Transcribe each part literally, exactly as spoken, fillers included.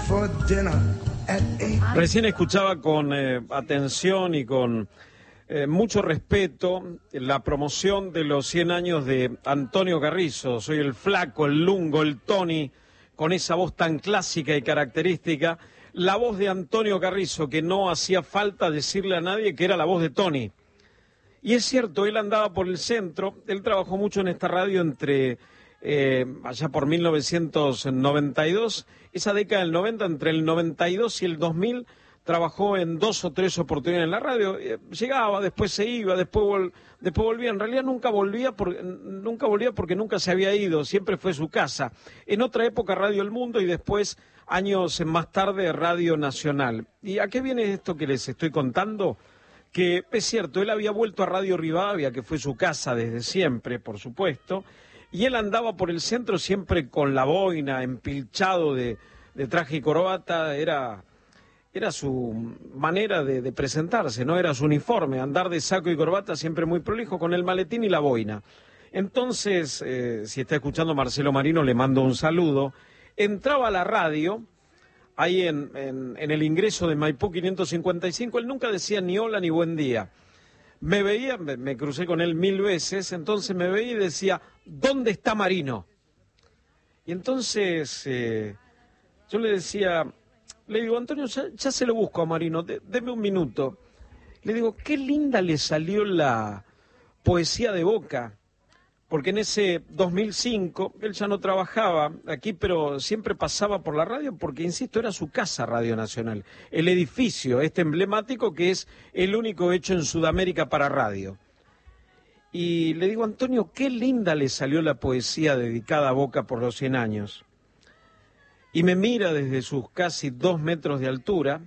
for dinner at eight. Recién escuchaba con eh, atención y con eh, mucho respeto la promoción de los cien años de Antonio Carrizo. Soy el Flaco, el Lungo, el Tony, con esa voz tan clásica y característica. La voz de Antonio Carrizo, que no hacía falta decirle a nadie que era la voz de Tony. Y es cierto, él andaba por el centro, él trabajó mucho en esta radio entre... Eh, allá por mil novecientos noventa y dos, esa década del noventa, entre el noventa y dos y el dos mil, trabajó en dos o tres oportunidades en la radio. Eh, llegaba, después se iba, después, vol después volvía. En realidad nunca volvía, por, nunca volvía porque nunca se había ido, siempre fue su casa. En otra época Radio El Mundo y después, años más tarde, Radio Nacional. ¿Y a qué viene esto que les estoy contando? Que es cierto, él había vuelto a Radio Rivadavia, que fue su casa desde siempre, por supuesto. Y él andaba por el centro siempre con la boina, empilchado de, de traje y corbata, era, era su manera de, de presentarse, no era su uniforme, andar de saco y corbata siempre muy prolijo, con el maletín y la boina. Entonces, eh, si está escuchando Marcelo Marino, le mando un saludo. Entraba a la radio, ahí en, en, en el ingreso de Maipú quinientos cincuenta y cinco, él nunca decía ni hola ni buen día. Me veía, me, me crucé con él mil veces, entonces me veía y decía, ¿dónde está Marino? Y entonces eh, yo le decía, le digo, Antonio, ya, ya se lo busco a Marino, de, deme un minuto. Le digo, qué linda le salió la poesía de Boca, porque en ese dos mil cinco, él ya no trabajaba aquí, pero siempre pasaba por la radio, porque, insisto, era su casa Radio Nacional, el edificio, este emblemático que es el único hecho en Sudamérica para radio. Y le digo, Antonio, qué linda le salió la poesía dedicada a Boca por los cien años. Y me mira desde sus casi dos metros de altura,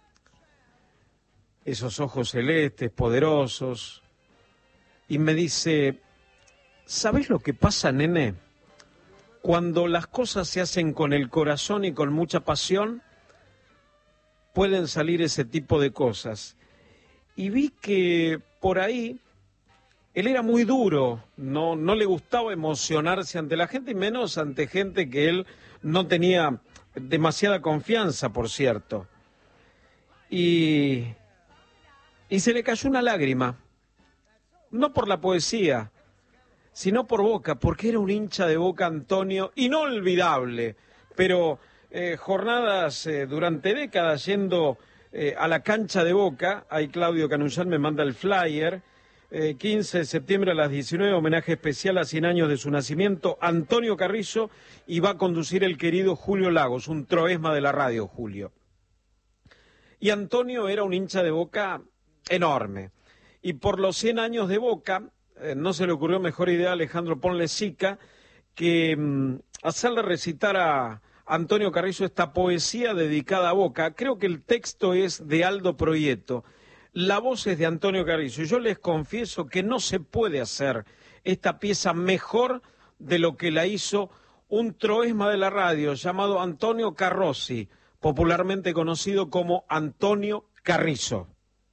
esos ojos celestes, poderosos, y me dice... ¿Sabés lo que pasa, nene? Cuando las cosas se hacen con el corazón y con mucha pasión, pueden salir ese tipo de cosas. Y vi que por ahí, él era muy duro, no, no le gustaba emocionarse ante la gente, y menos ante gente que él no tenía demasiada confianza, por cierto. Y, y se le cayó una lágrima, no por la poesía, sino por Boca, porque era un hincha de Boca, Antonio, inolvidable, pero eh, jornadas eh, durante décadas yendo eh, a la cancha de Boca. Ahí Claudio Canullán me manda el flyer, eh, quince de septiembre a las diecinueve, homenaje especial a cien años de su nacimiento, Antonio Carrizo, y va a conducir el querido Julio Lagos, un troesma de la radio, Julio. Y Antonio era un hincha de Boca enorme, y por los cien años de Boca... Eh, no se le ocurrió mejor idea a Alejandro Ponle Sica que mm, hacerle recitar a Antonio Carrizo esta poesía dedicada a Boca. Creo que el texto es de Aldo Proieto, la voz es de Antonio Carrizo. Y yo les confieso que no se puede hacer esta pieza mejor de lo que la hizo un troesma de la radio llamado Antonio Carrozzi, popularmente conocido como Antonio Carrizo.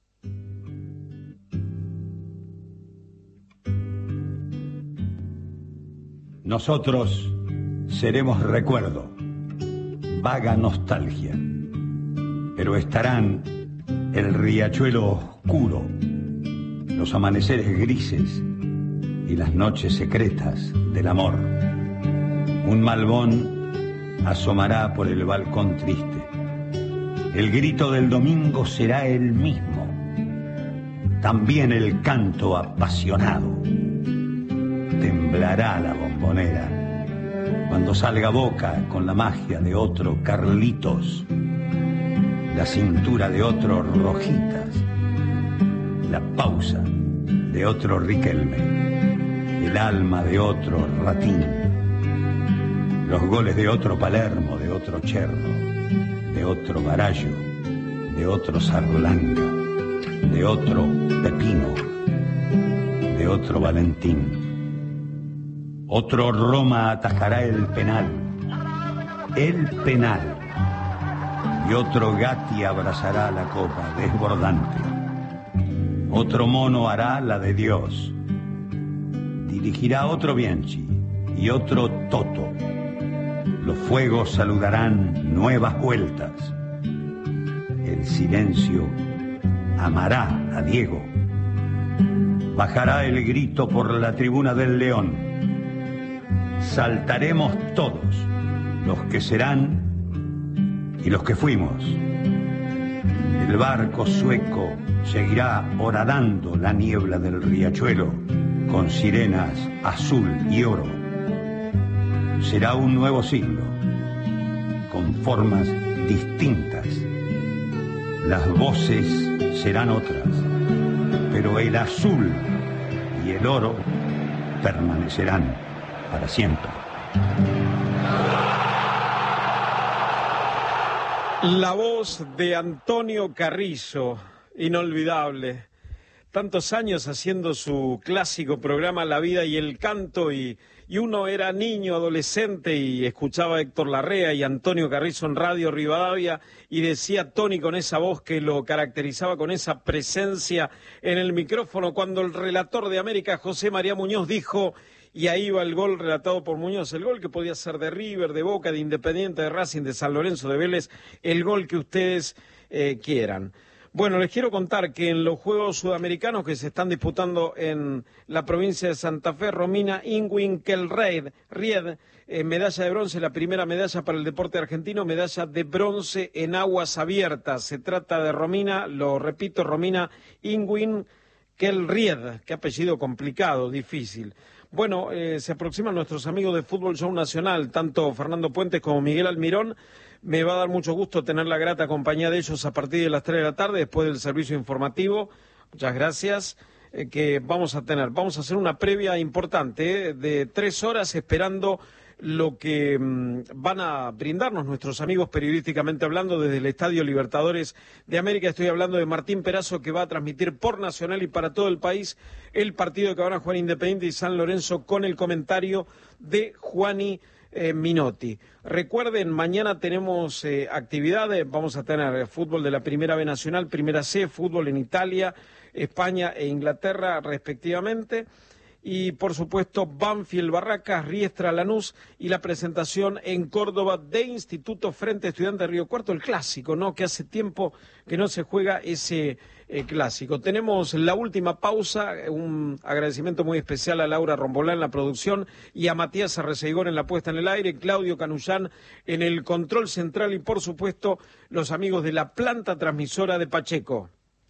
Nosotros seremos recuerdo, vaga nostalgia, pero estarán el riachuelo oscuro, los amaneceres grises y las noches secretas del amor. Un malbón asomará por el balcón triste. El grito del domingo será el mismo, también el canto apasionado. Temblará la bombonera cuando salga Boca con la magia de otro Carlitos, la cintura de otro Rojitas, la pausa de otro Riquelme, el alma de otro Ratín, los goles de otro Palermo, de otro Cherro, de otro Barallo, de otro Sardolanga, de otro Pepino, de otro Valentín. Otro Roma atajará el penal, el penal, y otro Gatti abrazará la copa desbordante. Otro Mono hará la de Dios, dirigirá otro Bianchi y otro Toto. Los fuegos saludarán nuevas vueltas. El silencio amará a Diego. Bajará el grito por la tribuna del León. Saltaremos todos, los que serán y los que fuimos. El barco sueco seguirá horadando la niebla del riachuelo con sirenas azul y oro. Será un nuevo siglo, con formas distintas. Las voces serán otras, pero el azul y el oro permanecerán para siempre. La voz de Antonio Carrizo, inolvidable. Tantos años haciendo su clásico programa La Vida y el Canto, y, y uno era niño, adolescente, y escuchaba a Héctor Larrea y Antonio Carrizo en Radio Rivadavia, y decía Tony con esa voz que lo caracterizaba, con esa presencia en el micrófono, cuando el relator de América, José María Muñoz, dijo, y ahí va el gol relatado por Muñoz, el gol que podía ser de River, de Boca, de Independiente, de Racing, de San Lorenzo, de Vélez, el gol que ustedes eh, quieran. Bueno, les quiero contar que en los Juegos Sudamericanos que se están disputando en la provincia de Santa Fe, Romina Ingwinkelried, Ried, eh, medalla de bronce, la primera medalla para el deporte argentino, medalla de bronce en aguas abiertas. Se trata de Romina, lo repito, Romina Ingwinkelried, qué apellido complicado, difícil. Bueno, eh, se aproximan nuestros amigos de Fútbol Show Nacional, tanto Fernando Puentes como Miguel Almirón. Me va a dar mucho gusto tener la grata compañía de ellos a partir de las tres de la tarde, después del servicio informativo. Muchas gracias, eh, que vamos a tener. Vamos a hacer una previa importante eh, de tres horas esperando lo que mmm, van a brindarnos nuestros amigos periodísticamente hablando desde el Estadio Libertadores de América. Estoy hablando de Martín Perazo, que va a transmitir por Nacional y para todo el país el partido que van a jugar Independiente y San Lorenzo, con el comentario de Juani Eh, Minotti. Recuerden, mañana tenemos eh, actividades, vamos a tener eh, fútbol de la Primera B Nacional, Primera C, fútbol en Italia, España e Inglaterra respectivamente, y por supuesto Banfield Barracas, Riestra Lanús, y la presentación en Córdoba de Instituto Frente Estudiante de Río Cuarto, el clásico, ¿no? Que hace tiempo que no se juega ese eh, clásico. Tenemos la última pausa, un agradecimiento muy especial a Laura Rombolá en la producción y a Matías Arreceigón en la puesta en el aire, Claudio Canullán en el control central y por supuesto los amigos de la planta transmisora de Pacheco.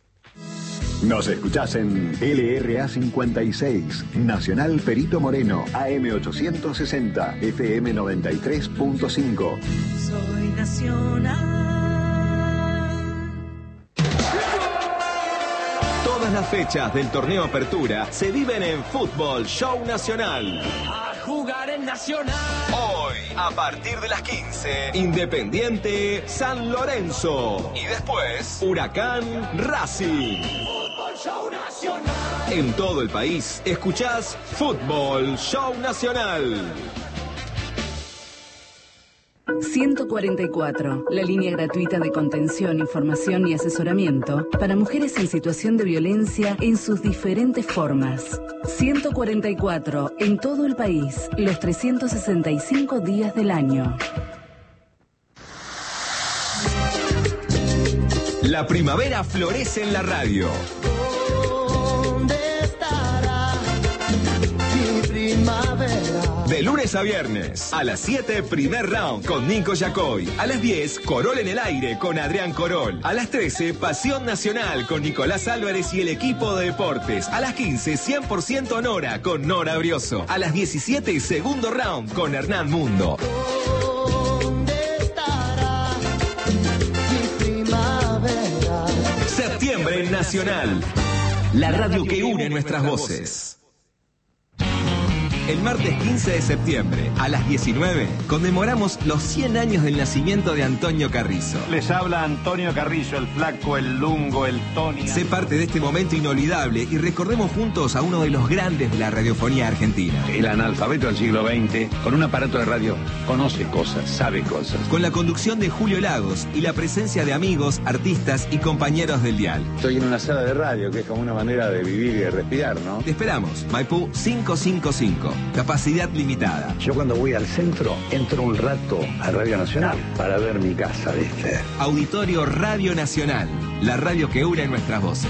Nos escuchás en L R A cincuenta y seis, Nacional Perito Moreno, A M ochocientos sesenta, F M noventa y tres punto cinco. Soy Nacional. Todas las fechas del torneo Apertura se viven en Fútbol Show Nacional. A jugar en Nacional. Hoy, a partir de las quince, Independiente San Lorenzo. Y después, Huracán Racing. Fútbol Show Nacional. En todo el país, escuchás Fútbol Show Nacional. ciento cuarenta y cuatro, la línea gratuita de contención, información y asesoramiento para mujeres en situación de violencia en sus diferentes formas. ciento cuarenta y cuatro, en todo el país, los trescientos sesenta y cinco días del año. La primavera florece en la radio. ¿Dónde estará mi primavera? De lunes a viernes, a las siete, primer round con Nico Yacoy. A las diez, Corol en el aire con Adrián Corol. A las trece, Pasión Nacional con Nicolás Álvarez y el equipo de deportes. A las quince, cien por ciento Nora con Nora Brioso. A las diecisiete, segundo round con Hernán Mundo. ¿Dónde estará mi primavera? Septiembre en Nacional. La radio que une nuestras voces. El martes quince de septiembre, a las diecinueve, conmemoramos los cien años del nacimiento de Antonio Carrizo. Les habla Antonio Carrizo, el flaco, el lungo, el Tony. Sé parte de este momento inolvidable y recordemos juntos a uno de los grandes de la radiofonía argentina. El analfabeto del siglo veinte, con un aparato de radio, conoce cosas, sabe cosas. Con la conducción de Julio Lagos y la presencia de amigos, artistas y compañeros del dial. Estoy en una sala de radio, que es como una manera de vivir y de respirar, ¿no? Te esperamos, Maipú quinientos cincuenta y cinco. Capacidad limitada. Yo cuando voy al centro, entro un rato a Radio Nacional para ver mi casa, ¿viste? Auditorio Radio Nacional, la radio que une nuestras voces.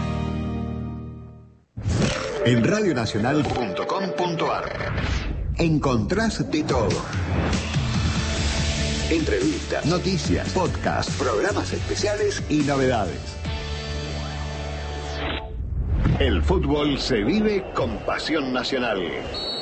En radionacional punto com punto ar encontrás de todo. Entrevistas, noticias, podcasts, programas especiales y novedades. El fútbol se vive con pasión nacional.